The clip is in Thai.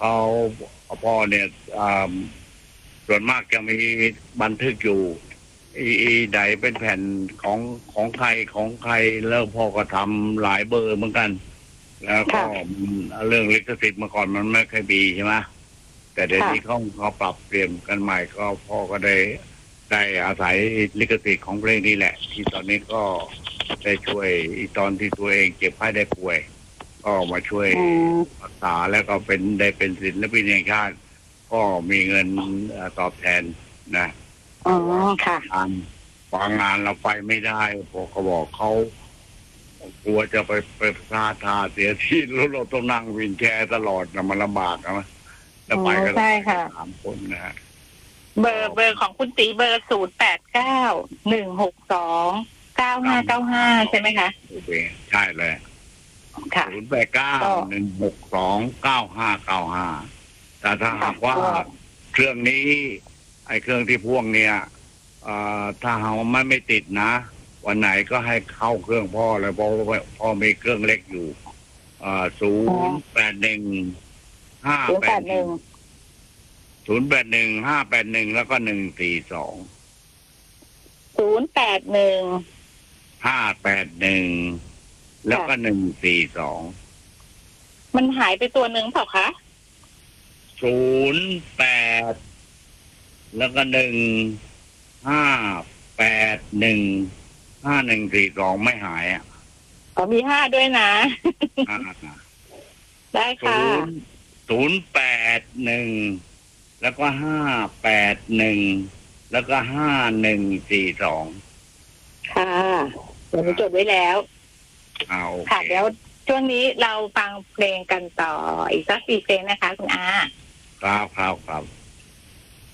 เขาพ่อเนี่ยส่วนมากจะมีบันทึกอยู่อีไหนเป็นแผ่นของใครแล้วพ่อก็ทำหลายเบอร์เหมือนกัน แล้วก็เรื่องลิขสิทธิ์เมื่อก่อนมันไม่เคยมีใช่ไหมแต่เดี๋ยวนี้เขาปรับเปลี่ยนกันใหม่ก็พ่อก็ได้อาศัยลิขสิทธิ์ของเพลงนี้แหละที่ตอนนี้ก็ได้ช่วยตอนที่ตัวเองเจ็บไข้ได้ป่วยก็มาช่วยรักษาแล้วก็ได้เป็นศิลปินแห่งชาติก็มีเงินตอบแทนนะอ๋อค่ะวางงานเราไปไม่ได้พอเขาบอกเขากลัวจะไปพลาดท่าเสียที่แล้วเราต้องนั่งวินแชร์ตลอดนะมันลำบากนะแล้วไปก็ใช่ค่ะ 3 คนนะฮะเบอร์ของคุณตีเบอร์0891629595ใช่ไหมคะใช่เลยค่ะ 0891629595แต่ถ้าหากว่าเครื่องนี้ไอ้เครื่องที่พ่วงเนี่ยถ้าหากมันไม่ติดนะวันไหนก็ให้เข้าเครื่องพ่อเลยเพราะพ่อมีเครื่องเล็กอยู่081581แล้วก็142081581แล้วก็142 มันหายไปตัวหนึ่งเปล่าคะ 08แล้วก็15815142ไม่หายอ่ะมี5ด้วยนะได้ค่ะ 081แล้วก็581แล้วก็5142 ค่ะเดี๋ยวจดไว้แล้วค่ะเดี๋ยวช่วงนี้เราฟังเพลงกันต่ออีกสัก4 เพลงนะคะคุณอาครับ